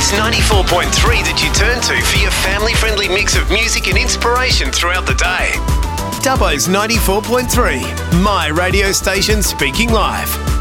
Dubbo's 94.3 that you turn to for your family-friendly mix of music and inspiration throughout the day. Dubbo's 94.3, my radio station speaking live.